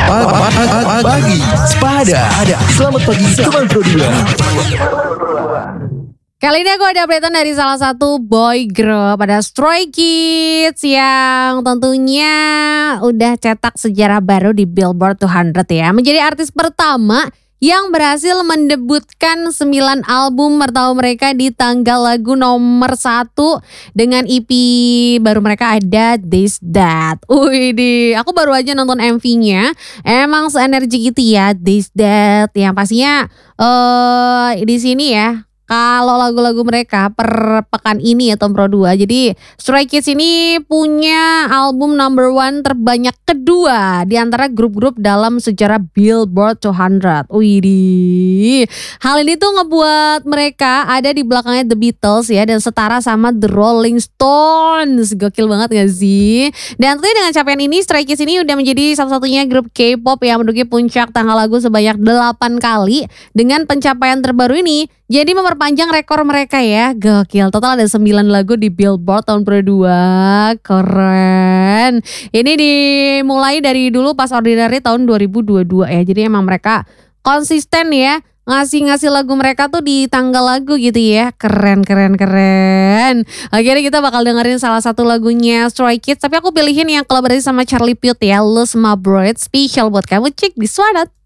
Pagi Sepada. Selamat pagi teman Pro 2. Kali ini aku ada update dari salah satu boy group, ada Stray Kids yang tentunya udah cetak sejarah baru di Billboard 200 ya. Menjadi artis pertama yang berhasil mendebutkan 9 album pertama mereka di tanggal lagu nomor 1 dengan EP baru mereka ada This That. Wih, aku baru aja nonton MV-nya. Emang seenergi itu ya This That, yang pastinya di sini ya. Kalau lagu-lagu mereka per pekan ini ya Tom Pro 2. Jadi Stray Kids ini punya album number 1 terbanyak kedua di antara grup-grup dalam sejarah Billboard 200. Widih. Hal ini tuh ngebuat mereka ada di belakangnya The Beatles ya, dan setara sama The Rolling Stones. Gokil banget gak sih? Dan tentunya dengan capaian ini Stray Kids ini udah menjadi satu-satunya grup K-pop yang menduduki puncak tanggal lagu sebanyak 8 kali. Dengan pencapaian terbaru ini jadi memperpanjang rekor mereka ya. Gokil, total ada 9 lagu di Billboard tahun Pro 2. Keren. Ini dimulai dari dulu pas Ordinary tahun 2022 ya. Jadi emang mereka konsisten ya ngasih lagu mereka tuh di tanggal lagu gitu ya. Keren. Akhirnya kita bakal dengerin salah satu lagunya Stray Kids, tapi aku pilihin yang kolaborasi sama Charlie Puth ya, Lose My Breath, spesial buat kamu. Cek di Swadat.